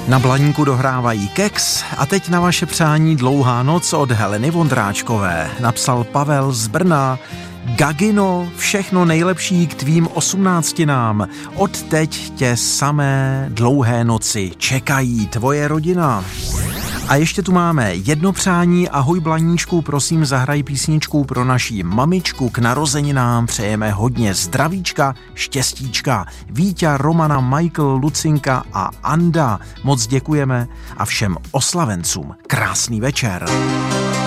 Na Blaníku dohrávají Keks a teď na vaše přání Dlouhá noc od Heleny Vondráčkové. Napsal Pavel z Brna. Gagino, všechno nejlepší k tvým 18. Odteď tě samé dlouhé noci čekají tvoje rodina. A ještě tu máme jedno přání. Ahoj Blaníčku, prosím zahraj písničku pro naší mamičku k narozeninám. Přejeme hodně zdravíčka, štěstíčka. Víťa, Romana, Michael, Lucinka a Anda. Moc děkujeme a všem oslavencům krásný večer.